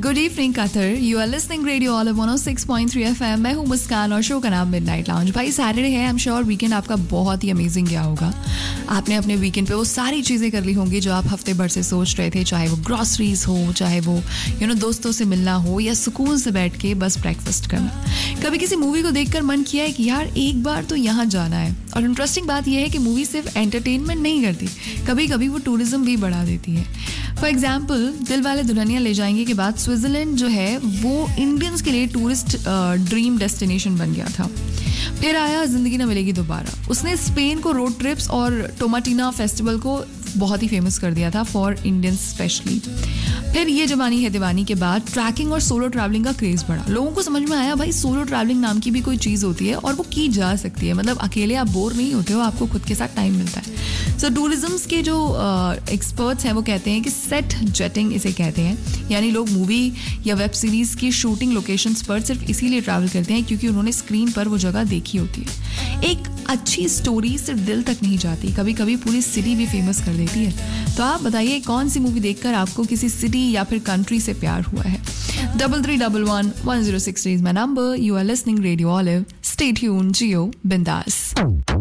Good evening Qatar, you are listening radio olive 106.3 FM। मैं हूँ मुस्कान और शो का नाम मिडनाइट लाउंज। भाई सैटरडे है, आई एम श्योर वीकेंड आपका बहुत ही अमेजिंग गया होगा। आपने अपने वीकेंड पे वो सारी चीज़ें कर ली होंगी जो आप हफ्ते भर से सोच रहे थे, चाहे वो ग्रॉसरीज हो, चाहे वो दोस्तों से मिलना हो, या सुकून से बैठ के बस ब्रेकफास्ट करना। कभी किसी मूवी को देखकर मन किया है कि यार एक बार तो यहाँ जाना है। और इंटरेस्टिंग बात यह है कि मूवी सिर्फ एंटरटेनमेंट नहीं करती, कभी कभी वो टूरिज्म भी बढ़ा देती है। फॉर एग्जाम्पल, दिल वाले दुल्हनिया ले जाएंगे के बाद स्विट्जरलैंड जो है वो इंडियंस के लिए टूरिस्ट ड्रीम डेस्टिनेशन बन गया था। फिर आया जिंदगी ना मिलेगी दोबारा, उसने स्पेन को रोड ट्रिप्स और टोमाटीना फेस्टिवल को बहुत ही फेमस कर दिया था फॉर इंडियंस स्पेशली। फिर ये जवानी है दीवानी के बाद ट्रैकिंग और सोलो ट्रैवलिंग का क्रेज बढ़ा। लोगों को समझ में आया भाई सोलो ट्रैवलिंग नाम की भी कोई चीज़ होती है और वो की जा सकती है। मतलब अकेले आप बोर नहीं होते हो, आपको खुद के साथ टाइम मिलता है। सो टूरिज्म के जो एक्सपर्ट्स हैं वो कहते हैं कि सेट जेटिंग इसे कहते हैं, यानी लोग मूवी या वेब सीरीज की शूटिंग लोकेशंस पर सिर्फ इसीलिए ट्रैवल करते हैं क्योंकि उन्होंने स्क्रीन पर वो जगह देखी होती है। एक अच्छी स्टोरी सिर्फ दिल तक नहीं जाती, कभी कभी पूरी सिटी भी फेमस कर देती है। तो आप बताइए कौन सी मूवी देखकर आपको किसी सिटी या फिर कंट्री से प्यार हुआ है। 3311 1063 is my number. You are listening radio olive. Stay tuned, जियो बिंदास।